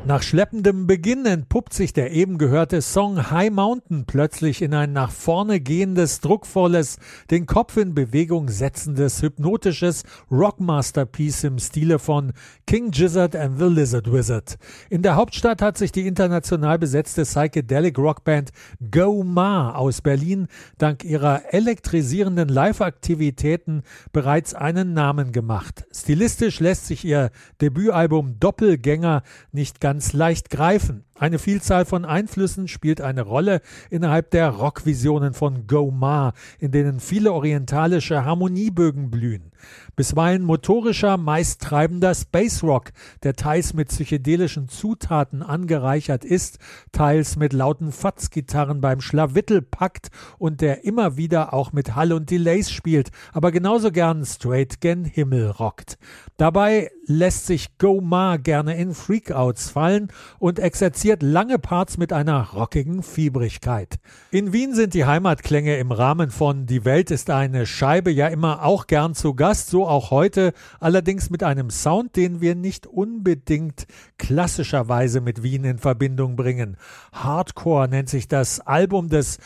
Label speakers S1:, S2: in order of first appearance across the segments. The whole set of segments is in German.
S1: Nach schleppendem Beginn entpuppt sich der eben gehörte Song High Mountain plötzlich in ein nach vorne gehendes, druckvolles, den Kopf in Bewegung setzendes, hypnotisches Rockmasterpiece im Stile von King Gizzard and the Lizard Wizard. In der Hauptstadt hat sich die international besetzte Psychedelic Rockband Go Ma aus Berlin dank ihrer elektrisierenden Live-Aktivitäten bereits einen Namen gemacht. Stilistisch lässt sich ihr Debütalbum Doppelgänger nicht ganz leicht greifen. Eine Vielzahl von Einflüssen spielt eine Rolle innerhalb der Rockvisionen von Go Ma, in denen viele orientalische Harmoniebögen blühen. Bisweilen motorischer, meist treibender Space Rock, der teils mit psychedelischen Zutaten angereichert ist, teils mit lauten Fatzgitarren beim Schlawittel packt und der immer wieder auch mit Hall und Delays spielt, aber genauso gern straight gen Himmel rockt. Dabei lässt sich Go Ma gerne in Freakouts fallen und exerziert lange Parts mit einer rockigen Fiebrigkeit. In Wien sind die Heimatklänge im Rahmen von Die Welt ist eine Scheibe ja immer auch gern zu Gast, so auch heute, allerdings mit einem Sound, den wir nicht unbedingt klassischerweise mit Wien in Verbindung bringen. Hardcore nennt sich das Album des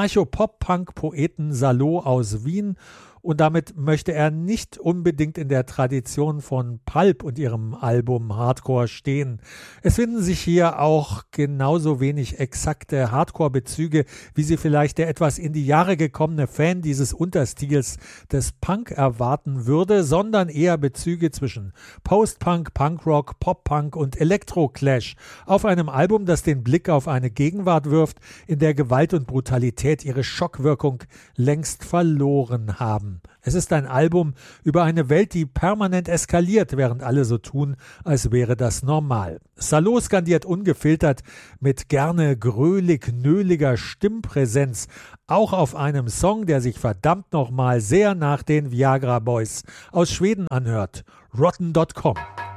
S1: Anarcho-Pop-Punk-Poeten Salo aus Wien. Und damit möchte er nicht unbedingt in der Tradition von Pulp und ihrem Album Hardcore stehen. Es finden sich hier auch genauso wenig exakte Hardcore-Bezüge, wie sie vielleicht der etwas in die Jahre gekommene Fan dieses Unterstils des Punk erwarten würde, sondern eher Bezüge zwischen Post-Punk, Punkrock, Pop-Punk und Elektro-Clash auf einem Album, das den Blick auf eine Gegenwart wirft, in der Gewalt und Brutalität ihre Schockwirkung längst verloren haben. Es ist ein Album über eine Welt, die permanent eskaliert, während alle so tun, als wäre das normal. Salo skandiert ungefiltert mit gerne grölig-nöliger Stimmpräsenz, auch auf einem Song, der sich verdammt nochmal sehr nach den Viagra Boys aus Schweden anhört. Rotten.com